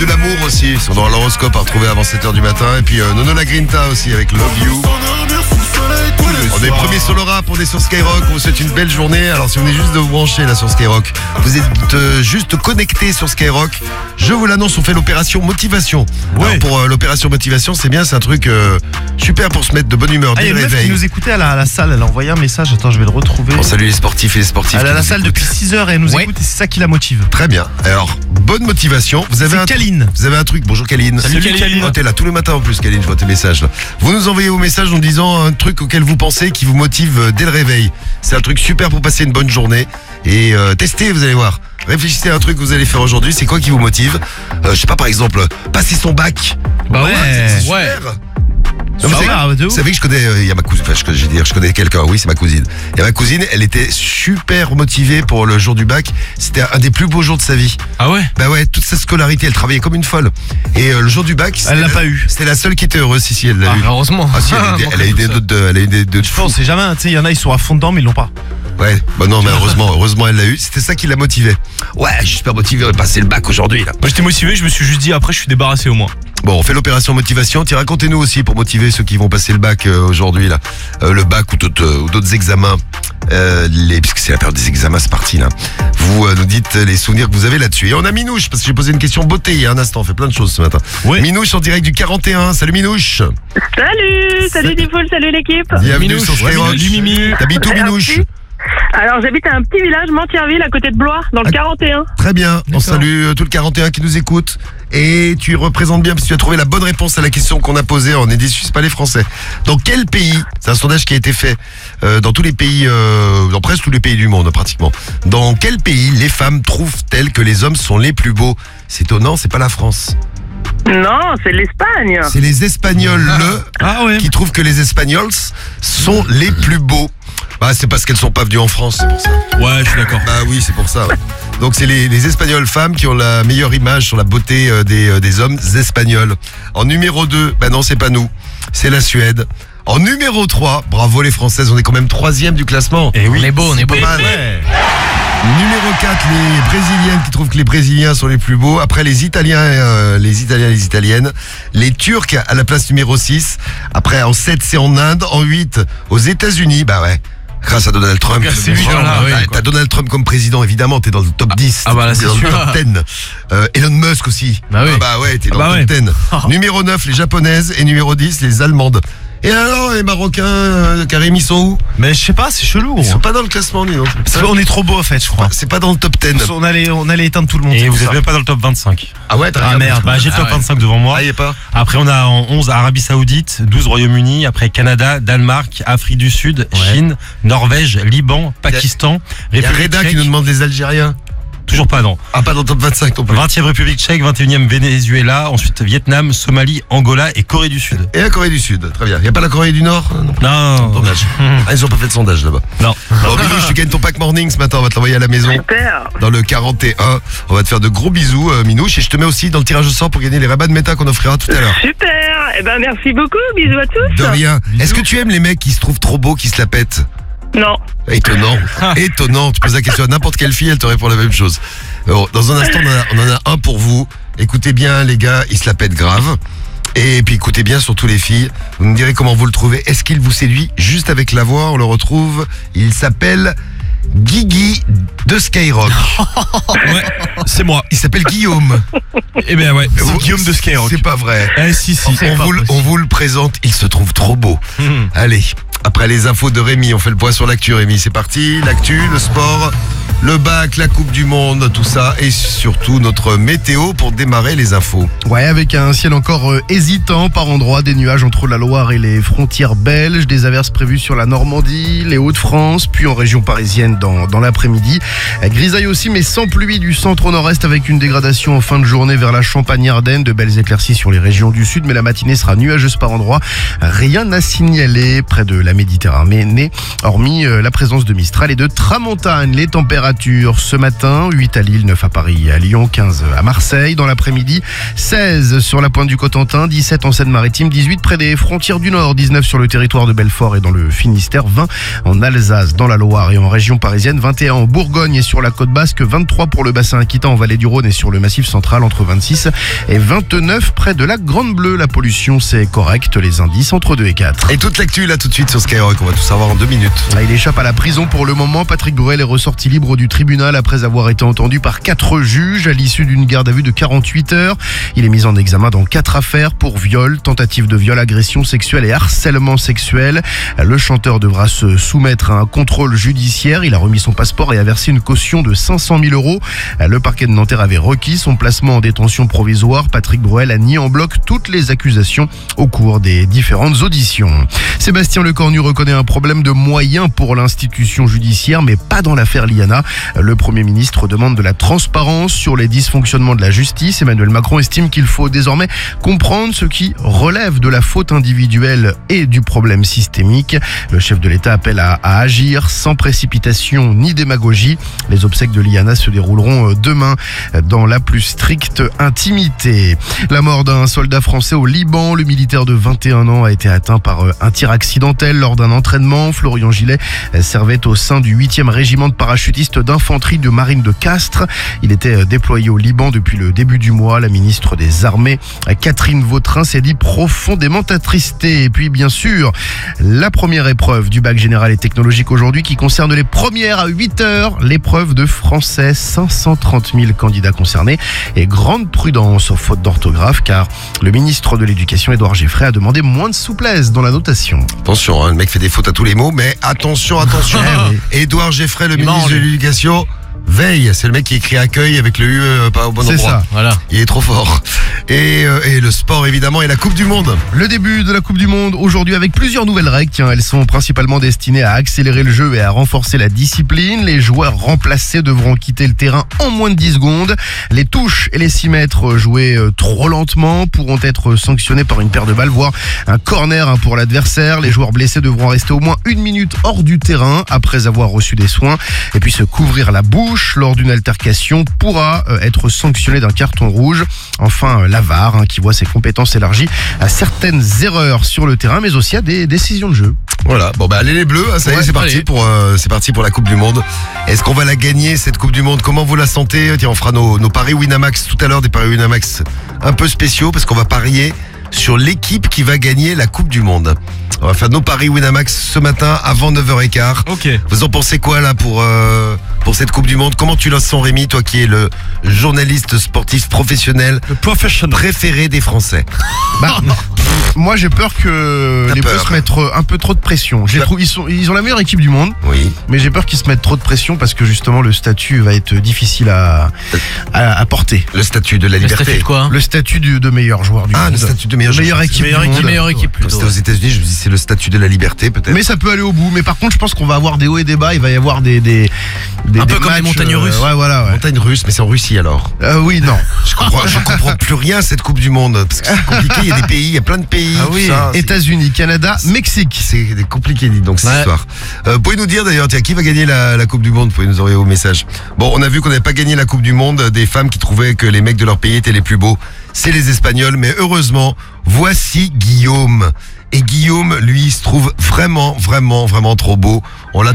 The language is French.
de l'amour aussi. Ils sont dans l'horoscope à retrouver avant 7h du matin. Et puis Nono La Grinta aussi avec Love You. On est premiers sur le rap, on est sur Skyrock, on vous souhaite une belle journée. Alors si vous venez juste de vous brancher là sur Skyrock, vous êtes juste connecté sur Skyrock, je vous l'annonce, on fait l'opération motivation. Ouais. Alors pour l'opération motivation, c'est bien, c'est un truc super pour se mettre de bonne humeur dès Il y le a une meuf réveil. qui nous écoutait à la salle, elle a envoyé un message, attends je vais le retrouver. On salue les sportifs et les sportifs. Elle est à qui la nous salle écoutent. depuis 6h et elle nous écoute et c'est ça qui la motive. Très bien. Alors, bonne motivation. Vous avez C'est Kaline. Vous avez un truc. Bonjour Kaline. Salut Kaline. Oh, t'es là tous les matins en plus, Kaline, je vois tes messages là. Vous nous envoyez vos messages en disant un truc auquel vous pensez qui vous motive dès le réveil. C'est un truc super pour passer une bonne journée. Et testez, vous allez voir. Réfléchissez à un truc que vous allez faire aujourd'hui. C'est quoi qui vous motive? Je sais pas, par exemple, passer son bac. Bah ouais. C'est super. Non, mais de vous ouf. savez que je connais, il y a ma cousine, enfin je connais quelqu'un, oui c'est ma cousine. Il y a ma cousine, elle était super motivée pour le jour du bac, c'était un des plus beaux jours de sa vie. Ah ouais. Bah ouais, toute sa scolarité, elle travaillait comme une folle. Et le jour du bac, Elle l'a pas eu. C'était la seule qui était heureuse ici, elle l'a eu. Heureusement. Ah si, elle a eu des notes de Je pense, c'est jamais, tu sais, il y en a, ils sont à fond dedans, mais ils l'ont pas. Ouais, bah non, mais heureusement elle l'a eu, c'était ça qui l'a motivé. Ouais, je suis super motivé de passer le bac aujourd'hui là. Moi j'étais motivé, je me suis juste dit après je suis débarrassé au moins. Bon, on fait l'opération motivation. Tiens, racontez-nous aussi pour motiver ceux qui vont passer le bac aujourd'hui là, le bac ou d'autres examens, puisque c'est la période des examens, c'est parti là. Vous nous dites les souvenirs que vous avez là-dessus. Et on a Minouche parce que j'ai posé une question beauté il y a un instant. On fait plein de choses ce matin. Ouais. Minouche en direct du 41. Salut Minouche. Salut Diffoul, salut l'équipe. Bienvenue Minouche, sur Skyrock. Minouche, Mimi. T'habites où Minouche? Merci. Alors j'habite à un petit village, Montièrville, à côté de Blois, dans le 41. Très bien. On salue tout le 41 qui nous écoute. Et tu représentes bien parce que tu as trouvé la bonne réponse à la question qu'on a posée. On est déçus, c'est pas les Français. Dans quel pays, c'est un sondage qui a été fait dans tous les pays, dans presque tous les pays du monde pratiquement. Dans quel pays les femmes trouvent-elles que les hommes sont les plus beaux? C'est étonnant, c'est pas la France. Non, c'est l'Espagne. C'est les Espagnols Ah ouais. qui trouvent que les Espagnols sont les plus beaux. Bah c'est parce qu'elles sont pas venues en France, c'est pour ça. Ouais, je suis d'accord. Bah oui, c'est pour ça. Ouais. Donc c'est les Espagnoles femmes qui ont la meilleure image sur la beauté des hommes espagnols. En numéro 2, bah non, c'est pas nous. C'est la Suède. En numéro 3, bravo les Françaises, on est quand même 3e du classement. Et oui. On est beau, on est beau. Pas mal. Ouais. Numéro 4, les Brésiliennes qui trouvent que les Brésiliens sont les plus beaux. Après les Italiens, les Italiennes. Les Turcs à la place numéro 6. Après en 7, c'est en Inde. En 8, aux États-Unis. Bah ouais. Grâce à Donald Trump. C'est lui, là, oui, T'as Donald Trump comme président, évidemment, t'es dans le top 10. Ah bah là, t'es c'est dans sûr. le top 10. Elon Musk aussi. Bah oui. Ah bah ouais, t'es dans bah le top 10. Numéro 9, les Japonaises. Et numéro 10, les Allemandes. Et alors, les Marocains, Karim, ils sont où? Mais je sais pas, c'est chelou. Ils sont pas dans le classement, dis donc. Parce qu'on est trop beau en fait, je crois. C'est pas dans le top 10. On allait éteindre tout le monde. Et c'est vous pour êtes ça. même pas dans le top 25. Ah ouais, t'as Ah regardé. merde. Bah j'ai le top Ah ouais. 25 devant moi. Ah, y est pas. Après on a en 11 Arabie Saoudite, 12 Royaume-Uni, après Canada, Danemark, Afrique du Sud, Chine, Norvège, Liban, Pakistan, Il y a République Reda qui tchèque. nous demande les Algériens. Toujours pas non. Ah, pas dans le top 25 non plus. 20e République tchèque, 21e Venezuela, ensuite Vietnam, Somalie, Angola et Corée du Sud. Et la Corée du Sud, très bien. Il n'y a pas la Corée du Nord non plus. Non. Dommage. Ah, ils ont pas fait de sondage là-bas. Non. Bon, Minouche, tu gagnes ton pack morning ce matin, on va te l'envoyer à la maison. Super. Dans le 41. On va te faire de gros bisous, Minouche. Et je te mets aussi dans le tirage au sort pour gagner les rabats de méta qu'on offrira tout à l'heure. Super. Eh ben merci beaucoup. Bisous à tous. De rien. Est-ce que tu aimes les mecs qui se trouvent trop beaux, qui se la pètent? Non. Étonnant. Étonnant. Tu poses la question à n'importe quelle fille, elle te répond la même chose. Bon, dans un instant, on en a un pour vous. Écoutez bien, les gars, ils se la pètent grave. Et puis écoutez bien, surtout les filles. Vous me direz comment vous le trouvez. Est-ce qu'il vous séduit? Juste avec la voix, on le retrouve. Il s'appelle Guigui de Skyrock. Ouais, c'est moi. Il s'appelle Guillaume. Eh ben ouais, Vous- c'est Guillaume de Skyrock. C'est pas vrai. Eh si. On vous le présente, il se trouve trop beau. Allez, après les infos de Rémi, on fait le point sur l'actu Rémi, c'est parti. L'actu, le sport, le bac, la Coupe du Monde, tout ça. Et surtout notre météo pour démarrer les infos. Ouais, avec un ciel encore hésitant par endroits, des nuages entre la Loire et les frontières belges, des averses prévues sur la Normandie, les Hauts-de-France, puis en région parisienne dans l'après-midi. Grisaille aussi, mais sans pluie du centre au nord-est, avec une dégradation en fin de journée vers la Champagne-Ardenne, de belles éclaircies sur les régions du sud, mais la matinée sera nuageuse par endroits. Rien à signaler près de la Méditerranée, hormis la présence de Mistral et de Tramontane. Les températures températures ce matin, 8 à Lille, 9 à Paris et à Lyon, 15 à Marseille. Dans l'après-midi, 16 sur la pointe du Cotentin, 17 en Seine-Maritime, 18 près des frontières du Nord, 19 sur le territoire de Belfort et dans le Finistère, 20 en Alsace, dans la Loire et en région parisienne, 21 en Bourgogne et sur la côte basque, 23 pour le bassin aquitain en vallée du Rhône et sur le massif central, entre 26 et 29 près de la Grande Bleue. La pollution, c'est correct, les indices entre 2 et 4. Et toute l'actu là tout de suite sur Skyrock, on va tout savoir en 2 minutes. Il échappe à la prison pour le moment. Patrick Bruel est ressorti libre du tribunal après avoir été entendu par 4 juges à l'issue d'une garde à vue de 48 heures. Il est mis en examen dans 4 affaires pour viol, tentative de viol, agression sexuelle et harcèlement sexuel. Le chanteur devra se soumettre à un contrôle judiciaire. Il a remis son passeport et a versé une caution de 500 000 €. Le parquet de Nanterre avait requis son placement en détention provisoire. Patrick Bruel a nié en bloc toutes les accusations au cours des différentes auditions. Sébastien Lecornu reconnaît un problème de moyens pour l'institution judiciaire, mais pas dans l'affaire Liana. Le Premier ministre demande de la transparence sur les dysfonctionnements de la justice. Emmanuel Macron estime qu'il faut désormais comprendre ce qui relève de la faute individuelle et du problème systémique. Le chef de l'État appelle à agir sans précipitation ni démagogie. Les obsèques de Liana se dérouleront demain dans la plus stricte intimité. La mort d'un soldat français au Liban. Le militaire de 21 ans a été atteint par un tir accidentel lors d'un entraînement. Florian Gillet servait au sein du 8e régiment de parachutistes d'infanterie de marine de Castres. Il était déployé au Liban depuis le début du mois. La ministre des Armées, Catherine Vautrin, s'est dit profondément attristée. Et puis, bien sûr, la première épreuve du bac général et technologique aujourd'hui qui concerne les premières à 8 heures. L'épreuve de français, 530 000 candidats concernés. Et grande prudence aux fautes d'orthographe car le ministre de l'Éducation, Édouard Géfray, a demandé moins de souplesse dans la notation. Attention, le mec fait des fautes à tous les mots, mais attention. Édouard Géfray, le ministre de l'Éducation, veille. C'est le mec qui écrit accueil avec le U pas au bon endroit. C'est ça. Voilà. Il est trop fort. Et le sport évidemment et la Coupe du Monde. Le début de la Coupe du Monde aujourd'hui avec plusieurs nouvelles règles. Tiens, elles sont principalement destinées à accélérer le jeu et à renforcer la discipline. Les joueurs remplacés devront quitter le terrain en moins de 10 secondes. Les touches et les 6 mètres joués trop lentement pourront être sanctionnés par une paire de balles, voire un corner pour l'adversaire. Les joueurs blessés devront rester au moins 1 minute hors du terrain après avoir reçu des soins. Et puis se couvrir la bouche lors d'une altercation pourra être sanctionné d'un carton rouge. Enfin, la VAR qui voit ses compétences élargies à certaines erreurs sur le terrain, mais aussi à des décisions de jeu. Voilà, bon allez les Bleus, ça y est, c'est parti pour la Coupe du Monde. Est-ce qu'on va la gagner cette Coupe du Monde? Comment vous la sentez? Tiens, on fera nos paris Winamax tout à l'heure, des paris Winamax un peu spéciaux parce qu'on va parier sur l'équipe qui va gagner la Coupe du Monde. On va faire nos paris Winamax ce matin avant 9h15. Ok. Vous en pensez quoi là pour cette Coupe du Monde? Comment tu la sens, Rémi, toi qui es le journaliste sportif professionnel préféré des Français? Moi j'ai peur que les Bleus se mettent un peu trop de pression. Ils ont la meilleure équipe du monde. Oui. Mais j'ai peur qu'ils se mettent trop de pression parce que justement le statut va être difficile à porter. Le statut de la Le liberté. statut de quoi? Le statut de meilleur joueur du monde. Le statut de meilleur équipe du monde. Meilleure équipe Comme plutôt. c'était aux États-Unis, je me dis c'est le statut de la liberté peut-être. Mais ça peut aller au bout. Mais par contre, je pense qu'on va avoir des hauts et des bas. Il va y avoir des Un peu comme matchs, les montagnes russes. Ouais, voilà. Ouais. Montagne russe, mais c'est en Russie alors. Oui, non. Je comprends plus rien à cette Coupe du Monde parce que c'est compliqué. Il y a des pays, il y a plein de pays. Ah oui. tout ça, États-Unis, Canada, Mexique. c'est compliqué, dis donc, cette histoire. Pouvez nous dire d'ailleurs, tiens, qui va gagner la Coupe du Monde? Vous pouvez nous envoyer vos messages. Bon, on a vu qu'on n'avait pas gagné la Coupe du Monde. Des femmes qui trouvaient que les mecs de leur pays étaient les plus beaux. C'est les Espagnols, mais heureusement, voici Guillaume. Et Guillaume, lui, se trouve vraiment trop beau. On l'a